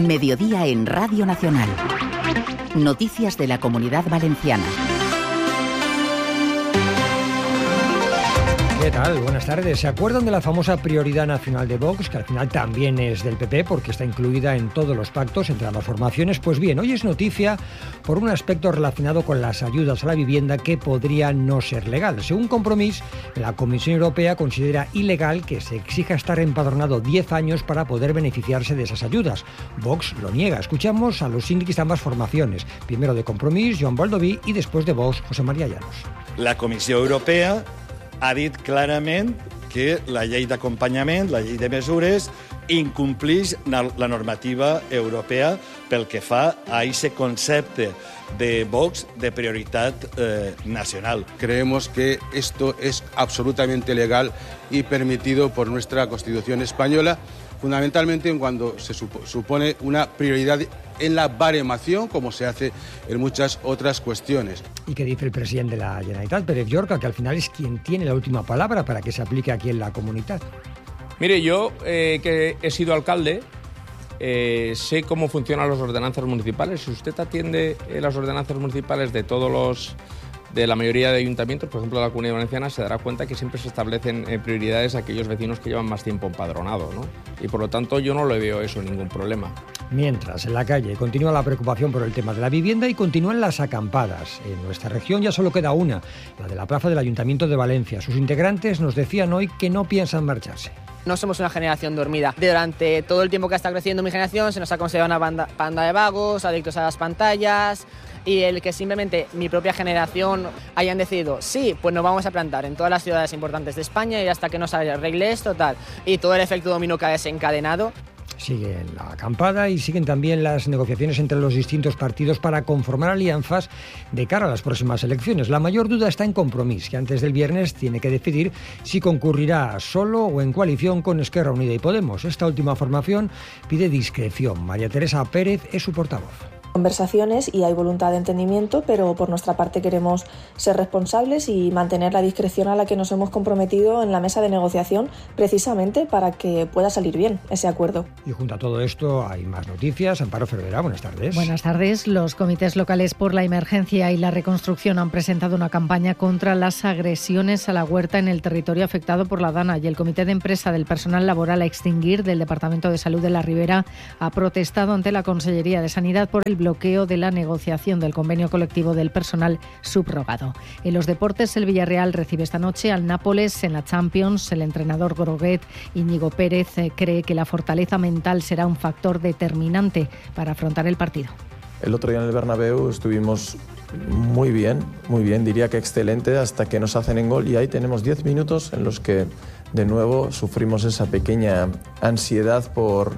Mediodía en Radio Nacional. Noticias de la Comunidad Valenciana. ¿Qué tal? Buenas tardes. ¿Se acuerdan de la famosa prioridad nacional de Vox, que al final también es del PP porque está incluida en todos los pactos entre ambas formaciones? Pues bien, hoy es noticia por un aspecto relacionado con las ayudas a la vivienda que podría no ser legal. Según Compromís, la Comisión Europea considera ilegal que se exija estar empadronado 10 años para poder beneficiarse de esas ayudas. Vox lo niega. Escuchamos a los síndicos de ambas formaciones. Primero de Compromís, Joan Baldoví, y después de Vox, José María Llanos. La Comissió Europea ha dit clarament que la llei d'acompanyament, la llei de mesures, incompleix la normativa europea pel que fa a ese concepte de Vox de prioridad nacional. Creemos que esto es absolutamente legal y permitido por nuestra Constitución española, fundamentalmente en cuando se supone una prioridad en la baremación, como se hace en muchas otras cuestiones. ¿Y qué dice el presidente de la Generalitat, Pérez Llorca, que al final es quien tiene la última palabra para que se aplique aquí en la comunidad? Mire, yo que he sido alcalde, sé cómo funcionan las ordenanzas municipales. Si usted atiende las ordenanzas municipales de la mayoría de ayuntamientos, por ejemplo de la Comunidad Valenciana, se dará cuenta que siempre se establecen prioridades a aquellos vecinos que llevan más tiempo empadronados, ¿no? Y por lo tanto yo no le veo eso ningún problema. Mientras, en la calle continúa la preocupación por el tema de la vivienda y continúan las acampadas. En nuestra región ya solo queda una, la de la plaza del Ayuntamiento de Valencia. Sus integrantes nos decían hoy que no piensan marcharse. No somos una generación dormida. Durante todo el tiempo que está creciendo mi generación se nos ha considerado una banda de vagos, adictos a las pantallas, y el que simplemente mi propia generación hayan decidido, sí, pues nos vamos a plantar en todas las ciudades importantes de España y hasta que nos arregle esto, tal, y todo el efecto dominó que ha desencadenado. Sigue la acampada y siguen también las negociaciones entre los distintos partidos para conformar alianzas de cara a las próximas elecciones. La mayor duda está en Compromís, que antes del viernes tiene que decidir si concurrirá solo o en coalición con Esquerra Unida y Podemos. Esta última formación pide discreción. María Teresa Pérez es su portavoz. Conversaciones y hay voluntad de entendimiento, pero por nuestra parte queremos ser responsables y mantener la discreción a la que nos hemos comprometido en la mesa de negociación, precisamente para que pueda salir bien ese acuerdo. Y junto a todo esto hay más noticias. Amparo Ferreira, buenas tardes. Buenas tardes. Los comités locales por la emergencia y la reconstrucción han presentado una campaña contra las agresiones a la huerta en el territorio afectado por la Dana, y el Comité de Empresa del Personal Laboral a Extinguir del Departamento de Salud de la Ribera ha protestado ante la Consellería de Sanidad por el bloqueo de la negociación del convenio colectivo del personal subrogado. En los deportes, el Villarreal recibe esta noche al Nápoles en la Champions. El entrenador groguet Íñigo Pérez cree que la fortaleza mental será un factor determinante para afrontar el partido. El otro día en el Bernabéu estuvimos muy bien, diría que excelente, hasta que nos hacen en gol, y ahí tenemos 10 minutos en los que de nuevo sufrimos esa pequeña ansiedad por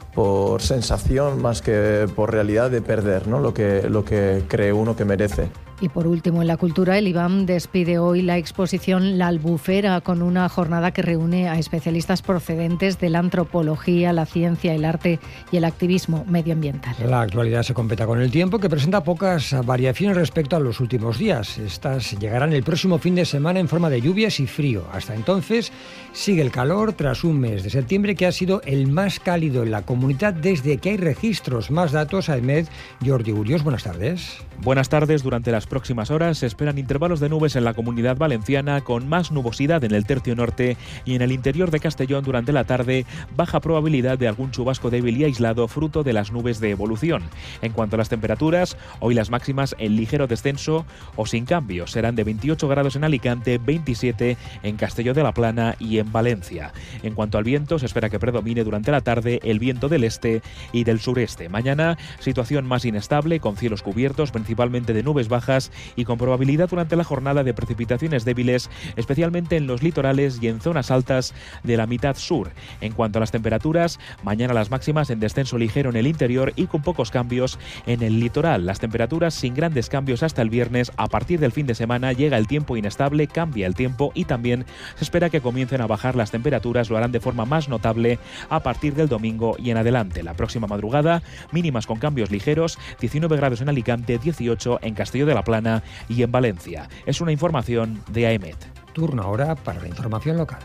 sensación más que por realidad de perder, ¿no? Lo que cree uno que merece. Y por último, en la cultura, el IBAM despide hoy la exposición La Albufera, con una jornada que reúne a especialistas procedentes de la antropología, la ciencia, el arte y el activismo medioambiental. La actualidad se completa con el tiempo, que presenta pocas variaciones respecto a los últimos días. Estas llegarán el próximo fin de semana en forma de lluvias y frío. Hasta entonces sigue el calor tras un mes de septiembre que ha sido el más cálido en la comunidad desde que hay registros. Más datos a Emed. Jordi Urios, buenas tardes. Buenas tardes. Durante las próximas horas se esperan intervalos de nubes en la Comunidad Valenciana, con más nubosidad en el tercio norte, y en el interior de Castellón durante la tarde baja probabilidad de algún chubasco débil y aislado fruto de las nubes de evolución. En cuanto a las temperaturas, hoy las máximas en ligero descenso o sin cambio serán de 28 grados en Alicante, 27 en Castelló de la Plana y en Valencia. En cuanto al viento, se espera que predomine durante la tarde el viento del este y del sureste. Mañana, situación más inestable, con cielos cubiertos, principalmente de nubes bajas, y con probabilidad durante la jornada de precipitaciones débiles, especialmente en los litorales y en zonas altas de la mitad sur. En cuanto a las temperaturas, mañana las máximas en descenso ligero en el interior y con pocos cambios en el litoral. Las temperaturas sin grandes cambios hasta el viernes. A partir del fin de semana llega el tiempo inestable, cambia el tiempo, y también se espera que comiencen a bajar las temperaturas. Lo harán de forma más notable a partir del domingo y en adelante. La próxima madrugada, mínimas con cambios ligeros, 19 grados en Alicante, 18 en Castelló de la Plana y en Valencia. Es una información de AEMET. Turno ahora para la información local.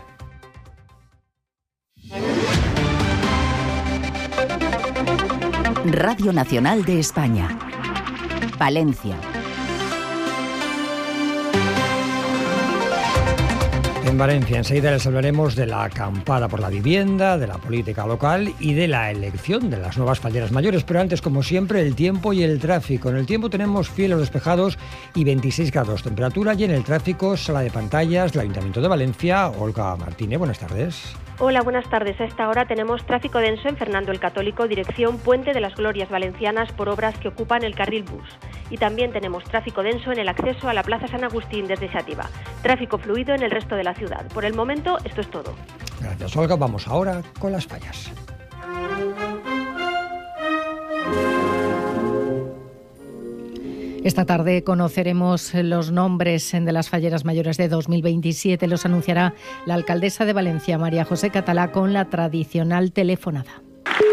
Radio Nacional de España. Valencia. En Valencia, enseguida les hablaremos de la acampada por la vivienda, de la política local y de la elección de las nuevas falleras mayores. Pero antes, como siempre, el tiempo y el tráfico. En el tiempo tenemos cielos despejados y 26 grados de temperatura. Y en el tráfico, sala de pantallas del Ayuntamiento de Valencia. Olga Martínez, buenas tardes. Hola, buenas tardes. A esta hora tenemos tráfico denso en Fernando el Católico, dirección Puente de las Glorias Valencianas, por obras que ocupan el carril bus. Y también tenemos tráfico denso en el acceso a la Plaza San Agustín desde Xàtiva. Tráfico fluido en el resto de la ciudad. Por el momento, esto es todo. Gracias, Olga. Vamos ahora con las fallas. Esta tarde conoceremos los nombres de las falleras mayores de 2027. Los anunciará la alcaldesa de Valencia, María José Catalá, con la tradicional telefonada.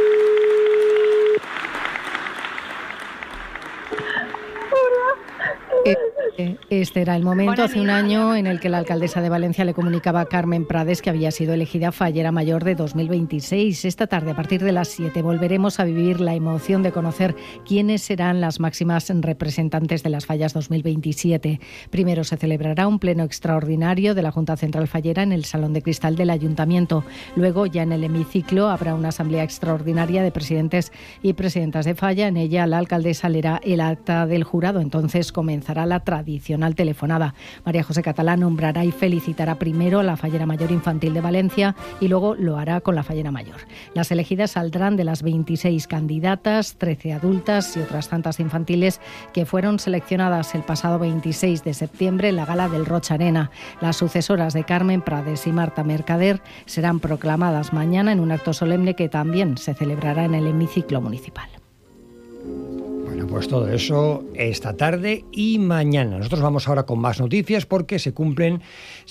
Este era el momento hace un año en el que la alcaldesa de Valencia le comunicaba a Carmen Prades que había sido elegida fallera mayor de 2026. Esta tarde, a partir de las 7, volveremos a vivir la emoción de conocer quiénes serán las máximas representantes de las fallas 2027. Primero se celebrará un pleno extraordinario de la Junta Central Fallera en el Salón de Cristal del Ayuntamiento. Luego, ya en el hemiciclo, habrá una asamblea extraordinaria de presidentes y presidentas de falla. En ella, la alcaldesa leerá el acta del jurado. Entonces comenzará la tradicional telefonada. María José Catalá nombrará y felicitará primero a la fallera mayor infantil de Valencia y luego lo hará con la fallera mayor. Las elegidas saldrán de las 26 candidatas, 13 adultas y otras tantas infantiles que fueron seleccionadas el pasado 26 de septiembre en la gala del Rocha Arena. Las sucesoras de Carmen Prades y Marta Mercader serán proclamadas mañana en un acto solemne que también se celebrará en el hemiciclo municipal. Bueno, pues todo eso esta tarde y mañana. Nosotros vamos ahora con más noticias porque se cumplen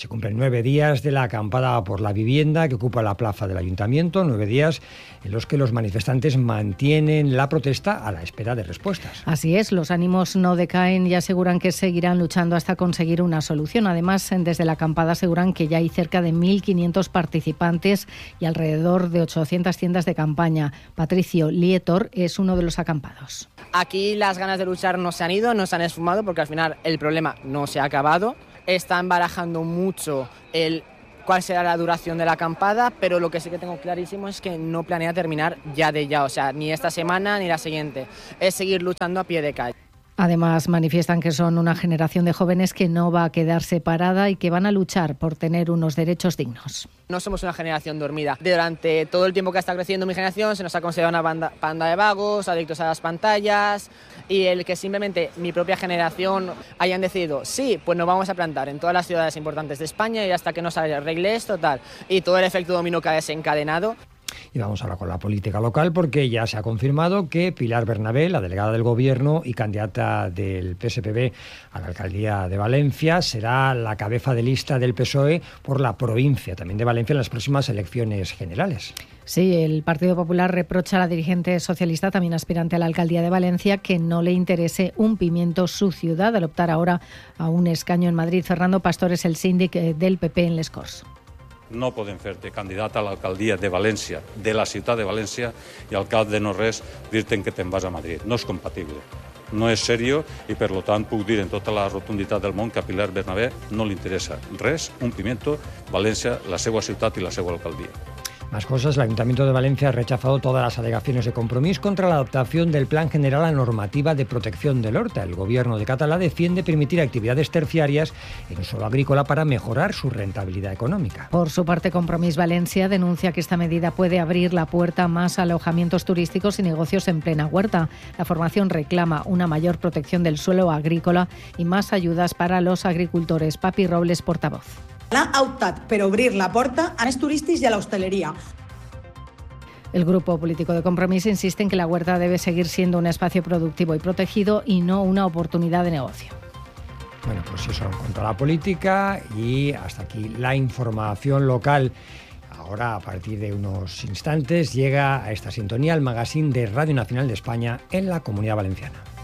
9 días de la acampada por la vivienda que ocupa la plaza del Ayuntamiento, 9 días en los que los manifestantes mantienen la protesta a la espera de respuestas. Así es, los ánimos no decaen y aseguran que seguirán luchando hasta conseguir una solución. Además, desde la acampada aseguran que ya hay cerca de 1.500 participantes y alrededor de 800 tiendas de campaña. Patricio Lietor es uno de los acampados. Aquí las ganas de luchar no se han ido, no se han esfumado porque al final el problema no se ha acabado. Están barajando mucho cuál será la duración de la acampada, pero lo que sí que tengo clarísimo es que no planea terminar ya, o sea, ni esta semana ni la siguiente. Es seguir luchando a pie de calle. Además, manifiestan que son una generación de jóvenes que no va a quedar separada y que van a luchar por tener unos derechos dignos. No somos una generación dormida. Durante todo el tiempo que ha estado creciendo mi generación se nos ha considerado una panda de vagos, adictos a las pantallas, y el que simplemente mi propia generación hayan decidido, sí, pues nos vamos a plantar en todas las ciudades importantes de España y hasta que no se arregle esto, tal, y todo el efecto dominó que ha desencadenado. Y vamos ahora con la política local porque ya se ha confirmado que Pilar Bernabé, la delegada del Gobierno y candidata del PSPB a la alcaldía de Valencia, será la cabeza de lista del PSOE por la provincia también de Valencia en las próximas elecciones generales. Sí, el Partido Popular reprocha a la dirigente socialista, también aspirante a la alcaldía de Valencia, que no le interese un pimiento su ciudad al optar ahora a un escaño en Madrid. Fernando Pastor es el síndic del PP en Les Corts. No podem fer-te candidata a l'alcaldia de València, de la ciutat de València, i al cap de no res dir-te que te'n vas a Madrid. No és compatible. No és serio i, per tant, puc dir en tota la rotunditat del món que a Pilar Bernabé no li interessa res, un pimiento, València, la seva ciutat i la seva alcaldia. Más cosas, el Ayuntamiento de Valencia ha rechazado todas las alegaciones de Compromís contra la adaptación del Plan General a normativa de protección del Horta. El Gobierno de Catalá defiende permitir actividades terciarias en suelo agrícola para mejorar su rentabilidad económica. Por su parte, Compromís Valencia denuncia que esta medida puede abrir la puerta a más alojamientos turísticos y negocios en plena huerta. La formación reclama una mayor protección del suelo agrícola y más ayudas para los agricultores. Papi Robles, portavoz. Ha optat per obrir la porta a més turístics i a la hostelería. El grupo político de Compromís insiste en que la huerta debe seguir siendo un espacio productivo y protegido y no una oportunidad de negocio. Bueno, pues eso en cuanto a la política y hasta aquí la información local. Ahora, a partir de unos instantes, llega a esta sintonía el magazine de Radio Nacional de España en la Comunidad Valenciana.